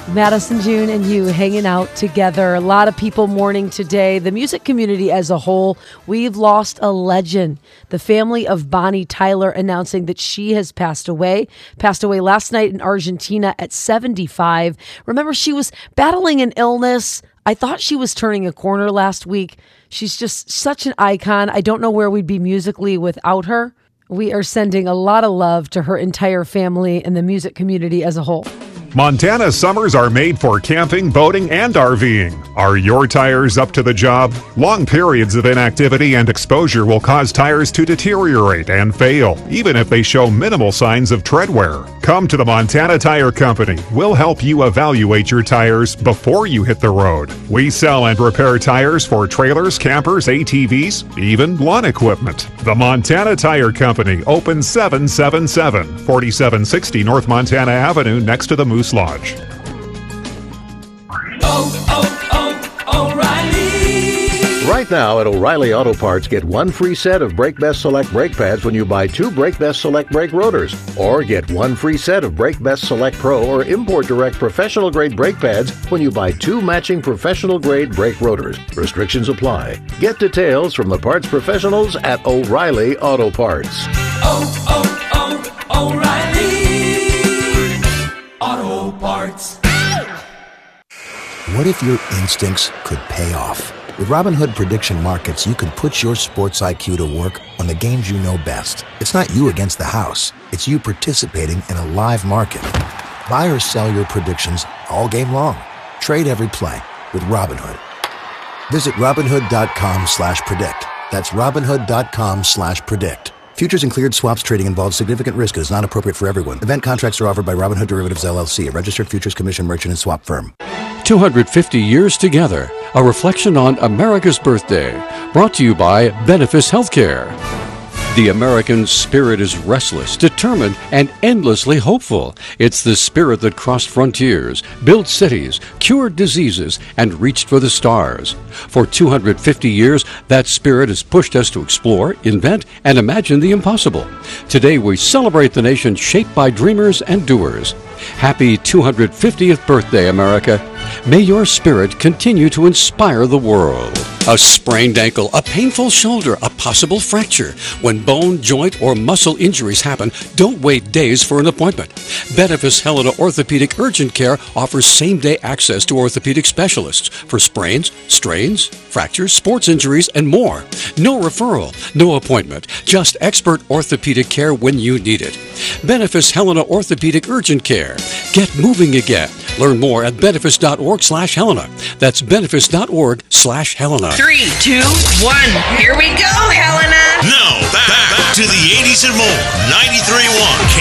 Madison, June, and you hanging out together. A lot of people mourning today. The music community as a whole, we've lost a legend. The family of Bonnie Tyler announcing that she has passed away. Passed away last night in Argentina at 75. Remember, she was battling an illness. I thought she was turning a corner last week. She's just such an icon. I don't know where we'd be musically without her. We are sending a lot of love to her entire family and the music community as a whole. Montana summers are made for camping, boating, and RVing. Are your tires up to the job? Long periods of inactivity and exposure will cause tires to deteriorate and fail, even if they show minimal signs of tread wear. Come to the Montana Tire Company. We'll help you evaluate your tires before you hit the road. We sell and repair tires for trailers, campers, ATVs, even lawn equipment. The Montana Tire Company, open 777 4760 North Montana Avenue next to the Moose Lodge. O'Reilly! Right now at O'Reilly Auto Parts, get one free set of Brake Best Select brake pads when you buy two Brake Best Select brake rotors. Or get one free set of Brake Best Select Pro or Import Direct professional grade brake pads when you buy two matching professional grade brake rotors. Restrictions apply. Get details from the parts professionals at O'Reilly Auto Parts. O'Reilly Auto Parts. What if your instincts could pay off? With Robinhood Prediction Markets, you can put your sports IQ to work on the games you know best. It's not you against the house. It's you participating in a live market. Buy or sell your predictions all game long. Trade every play with Robinhood. Visit Robinhood.com/predict. That's Robinhood.com/predict. Futures and cleared swaps trading involves significant risk and is not appropriate for everyone. Event contracts are offered by Robinhood Derivatives LLC, a registered futures commission merchant and swap firm. 250 years together, a reflection on America's birthday, brought to you by Benefice Healthcare. The American spirit is restless, determined, and endlessly hopeful. It's the spirit that crossed frontiers, built cities, cured diseases, and reached for the stars. For 250 years, that spirit has pushed us to explore, invent, and imagine the impossible. Today, we celebrate the nation shaped by dreamers and doers. Happy 250th birthday, America. May your spirit continue to inspire the world. A sprained ankle, a painful shoulder, a possible fracture. When bone, joint, or muscle injuries happen, don't wait days for an appointment. Benefice Helena Orthopedic Urgent Care offers same-day access to orthopedic specialists for sprains, strains, fractures, sports injuries, and more. No referral, no appointment, just expert orthopedic care when you need it. Benefice Helena Orthopedic Urgent Care. Get moving again. Learn more at benefice.org/Helena. That's benefice.org/Helena. 3, 2, 1. Here we go, Helena. Now, back to the 80s and more. 93.1